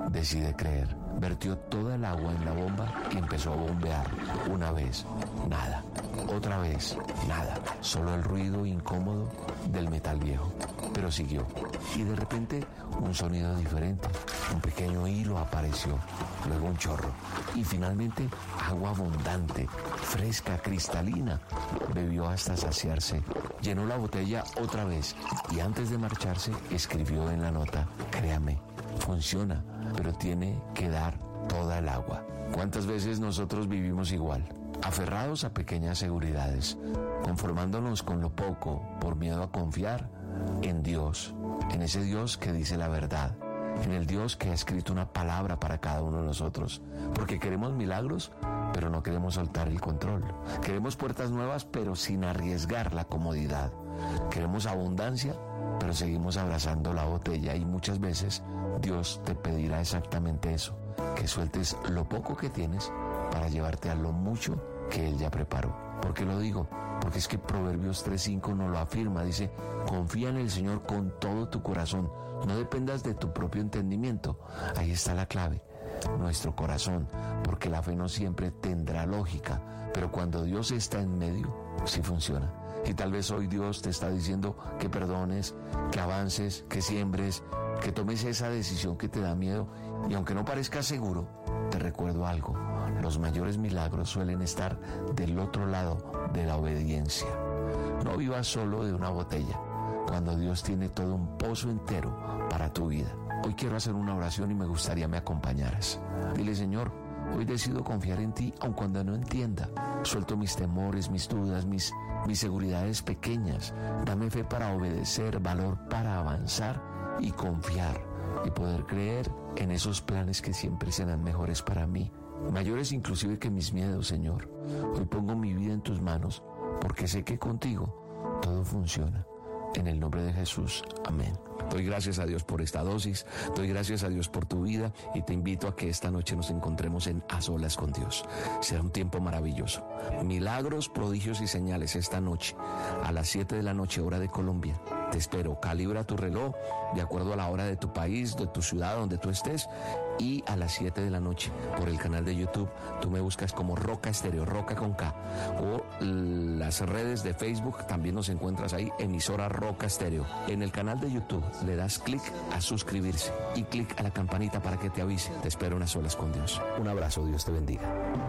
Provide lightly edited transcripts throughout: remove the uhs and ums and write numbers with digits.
decide creer. Vertió toda el agua en la bomba y empezó a bombear. Una vez, nada. Otra vez, nada. Solo el ruido incómodo del metal viejo. Pero siguió. Y de repente, un sonido diferente. Un pequeño hilo apareció. Luego un chorro. Y finalmente, agua abundante, fresca, cristalina. Bebió hasta saciarse. Llenó la botella otra vez. Y antes de marcharse, escribió en la nota: créame, funciona, pero tiene que dar toda el agua. ¿Cuántas veces nosotros vivimos igual? Aferrados a pequeñas seguridades, conformándonos con lo poco por miedo a confiar en Dios, en ese Dios que dice la verdad, en el Dios que ha escrito una palabra para cada uno de nosotros, porque queremos milagros, pero no queremos soltar el control. Queremos puertas nuevas, pero sin arriesgar la comodidad. Queremos abundancia, pero seguimos abrazando la botella, y muchas veces Dios te pedirá exactamente eso, que sueltes lo poco que tienes para llevarte a lo mucho que Él ya preparó. ¿Por qué lo digo? Porque es que Proverbios 3:5 nos lo afirma, dice: confía en el Señor con todo tu corazón, no dependas de tu propio entendimiento. Ahí está la clave, nuestro corazón, porque la fe no siempre tendrá lógica, pero cuando Dios está en medio, sí funciona. Y tal vez hoy Dios te está diciendo que perdones, que avances, que siembres, que tomes esa decisión que te da miedo. Y aunque no parezca seguro, te recuerdo algo: los mayores milagros suelen estar del otro lado de la obediencia. No vivas solo de una botella, cuando Dios tiene todo un pozo entero para tu vida. Hoy quiero hacer una oración y me gustaría me acompañaras. Dile: Señor, hoy decido confiar en ti, aun cuando no entienda. Suelto mis temores, mis dudas, mis seguridades pequeñas. Dame fe para obedecer, valor para avanzar y confiar, y poder creer en esos planes que siempre serán mejores para mí, mayores inclusive que mis miedos, Señor. Hoy pongo mi vida en tus manos, porque sé que contigo todo funciona. En el nombre de Jesús, amén. Doy gracias a Dios por esta dosis, doy gracias a Dios por tu vida, y te invito a que esta noche nos encontremos en A Solas con Dios. Será un tiempo maravilloso. Milagros, prodigios y señales esta noche, a las 7 de la noche, hora de Colombia. Te espero. Calibra tu reloj de acuerdo a la hora de tu país, de tu ciudad, donde tú estés, y a las 7 de la noche por el canal de YouTube. Tú me buscas como Roca Estéreo, Roca con K, o las redes de Facebook, también nos encuentras ahí, emisora Roca Estéreo. En el canal de YouTube le das clic a suscribirse y clic a la campanita para que te avise. Te espero en A Solas con Dios. Un abrazo, Dios te bendiga.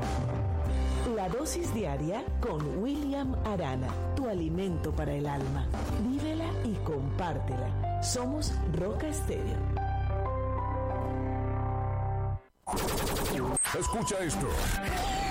La dosis diaria con William Arana, tu alimento para el alma. Vívela y compártela. Somos Roca Estéreo. Escucha esto.